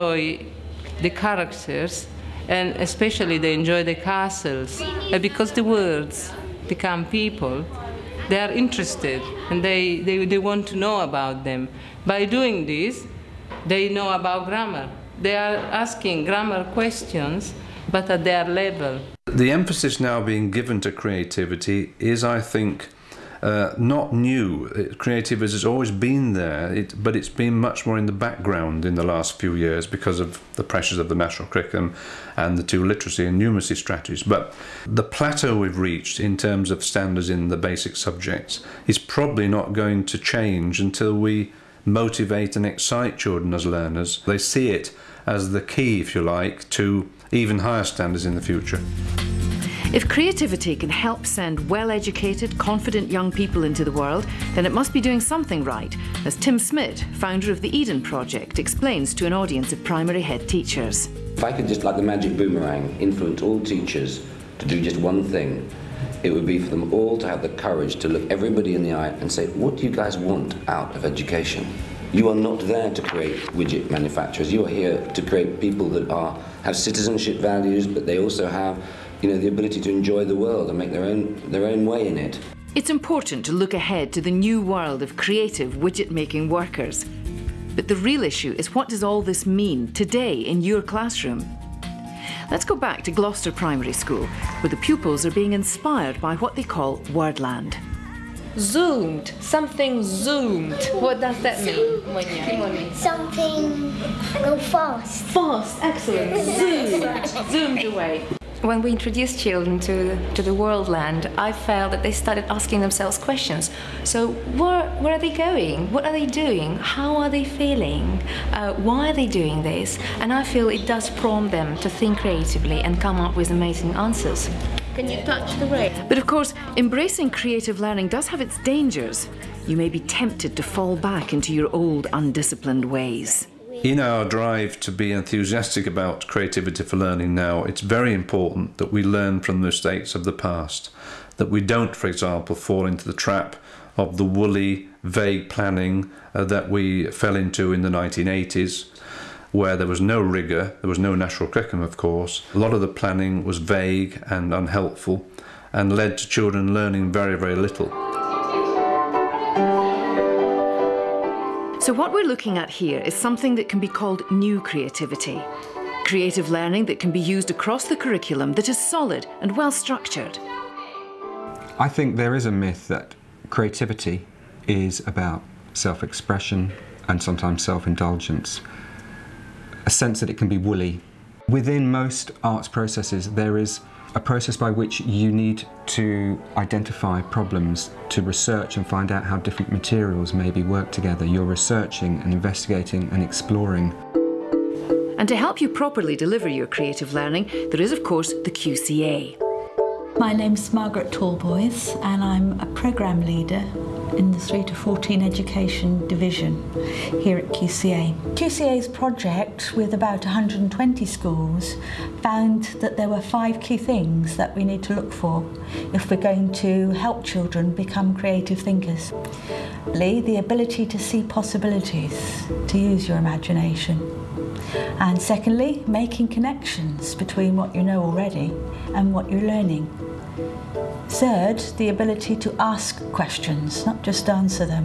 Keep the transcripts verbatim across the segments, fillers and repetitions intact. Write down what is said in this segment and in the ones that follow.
enjoy the characters, and especially they enjoy the castles, uh, because the words become people. They are interested and they, they, they want to know about them. By doing this, they know about grammar. They are asking grammar questions, but at their level. The emphasis now being given to creativity is, I think, uh, not new. It, creativity has always been there, it, but it's been much more in the background in the last few years because of the pressures of the national curriculum and the two literacy and numeracy strategies. But the plateau we've reached in terms of standards in the basic subjects is probably not going to change until we motivate and excite children as learners. They see it as the key, if you like, to even higher standards in the future. If creativity can help send well-educated, confident young people into the world, then it must be doing something right, as Tim Smith, founder of the Eden Project, explains to an audience of primary head teachers. If I could just, like the magic boomerang, influence all teachers to do just one thing, it would be for them all to have the courage to look everybody in the eye and say, what do you guys want out of education? You are not there to create widget manufacturers. You are here to create people that are have citizenship values, but they also have, you know, the ability to enjoy the world and make their own their own way in it. It's important to look ahead to the new world of creative widget-making workers. But the real issue is, what does all this mean today in your classroom? Let's go back to Gloucester Primary School, where the pupils are being inspired by what they call Wordland. Zoomed, something zoomed. What does that mean? Something go fast. Fast, excellent. Zoomed, zoomed away. When we introduced children to, to the Wordland, I felt that they started asking themselves questions. So where, where are they going? What are they doing? How are they feeling? Uh, why are they doing this? And I feel it does prompt them to think creatively and come up with amazing answers. Can you touch the ray? But of course, embracing creative learning does have its dangers. You may be tempted to fall back into your old, undisciplined ways. In our drive to be enthusiastic about creativity for learning now, it's very important that we learn from the mistakes of the past. That we don't, for example, fall into the trap of the woolly, vague planning uh, that we fell into in the nineteen eighties, where there was no rigour, there was no national curriculum, of course. A lot of the planning was vague and unhelpful and led to children learning very, very little. So what we're looking at here is something that can be called new creativity. Creative learning that can be used across the curriculum, that is solid and well structured. I think there is a myth that creativity is about self-expression and sometimes self-indulgence. A sense that it can be woolly. Within most arts processes, there is a process by which you need to identify problems, to research and find out how different materials maybe work together. You're researching and investigating and exploring. And to help you properly deliver your creative learning, there is of course the Q C A. My name's Margaret Tallboys and I'm a programme leader in the three to fourteen education division here at Q C A. Q C A's project, with about one hundred and twenty schools, found that there were five key things that we need to look for if we're going to help children become creative thinkers. The ability to see possibilities, to use your imagination. And secondly, making connections between what you know already and what you're learning. Third, the ability to ask questions, not just answer them.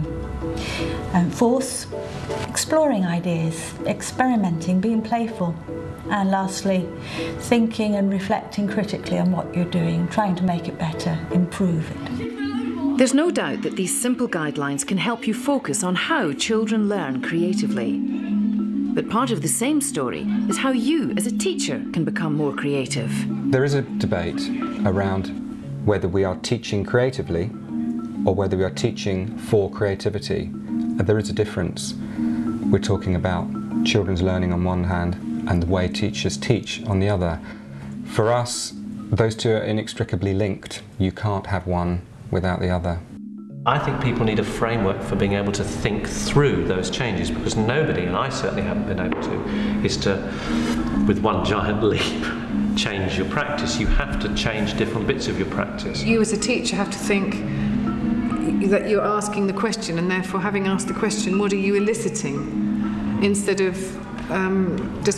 And fourth, exploring ideas, experimenting, being playful. And lastly, thinking and reflecting critically on what you're doing, trying to make it better, improve it. There's no doubt that these simple guidelines can help you focus on how children learn creatively. But part of the same story is how you, as a teacher, can become more creative. There is a debate around whether we are teaching creatively or whether we are teaching for creativity. And there is a difference. We're talking about children's learning on one hand and the way teachers teach on the other. For us, those two are inextricably linked. You can't have one without the other. I think people need a framework for being able to think through those changes, because nobody, and I certainly haven't been able to, is to, with one giant leap, change your practice. You have to change different bits of your practice. You as a teacher have to think that you're asking the question, and therefore having asked the question, what are you eliciting? Instead of um, just